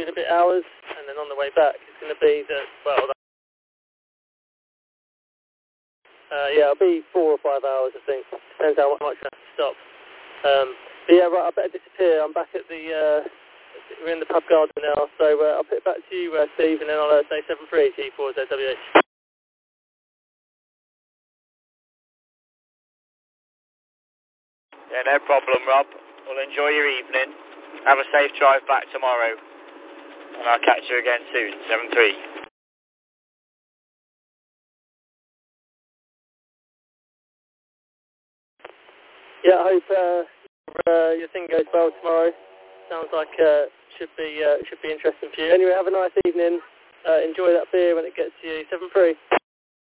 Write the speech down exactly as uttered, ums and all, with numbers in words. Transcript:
and a bit hours, and then on the way back it's going to be the, well, uh, yeah, it'll be four or five hours, I think. Depends how much I have to stop. Um, but yeah, right, I better disappear. I'm back at the, uh, we're in the pub garden now, so uh, I'll put it back to you, uh, Steve, and then I'll uh, say seven three T four Z W H. Yeah, no problem, Rob. Well, enjoy your evening. Have a safe drive back tomorrow. And I'll catch you again soon, seven three. Yeah, I hope uh, uh, your thing goes well tomorrow. Sounds like uh, should be uh, should be interesting for you. Anyway, have a nice evening. Uh, enjoy that beer when it gets to you. seven three.